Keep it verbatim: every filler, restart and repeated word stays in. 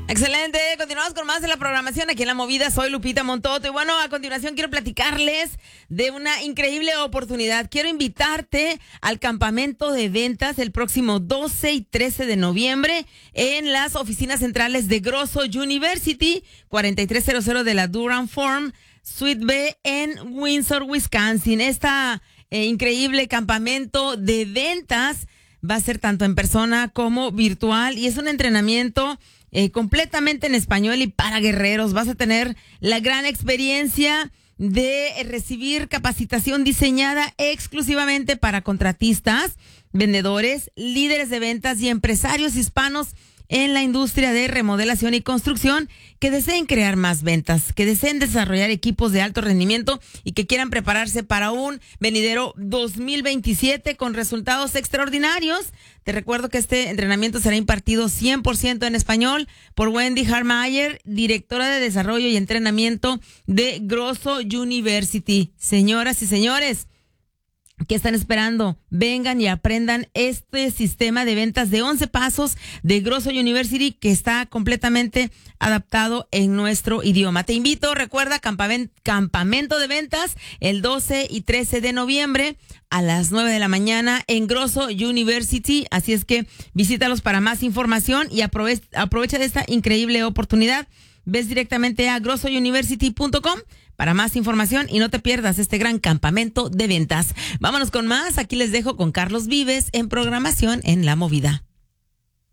Excelente, continuamos con más de la programación aquí en La Movida. Soy Lupita Montoto y bueno, a continuación quiero platicarles de una increíble oportunidad. Quiero invitarte al campamento de ventas el próximo doce y trece de noviembre en las oficinas centrales de Grosso University, cuarenta y tres cero cero de la Durham Farm, Suite B en Windsor, Wisconsin. Esta eh, increíble campamento de ventas va a ser tanto en persona como virtual y es un entrenamiento Eh, completamente en español y para guerreros. Vas a tener la gran experiencia de recibir capacitación diseñada exclusivamente para contratistas, vendedores, líderes de ventas y empresarios hispanos en la industria de remodelación y construcción que deseen crear más ventas, que deseen desarrollar equipos de alto rendimiento y que quieran prepararse para un venidero dos mil veintisiete con resultados extraordinarios. Te recuerdo que este entrenamiento será impartido cien por ciento en español por Wendy Harmeyer, directora de desarrollo y entrenamiento de Grosso University. Señoras y señores, ¿qué están esperando? Vengan y aprendan este sistema de ventas de once pasos de Grosso University que está completamente adaptado en nuestro idioma. Te invito, recuerda, campamento, campamento de ventas el doce y trece de noviembre a las nueve de la mañana en Grosso University. Así es que visítalos para más información y aprove- aprovecha de esta increíble oportunidad. Ves directamente a grosso university punto com para más información y no te pierdas este gran campamento de ventas. Vámonos con más. Aquí les dejo con Carlos Vives en programación en La Movida.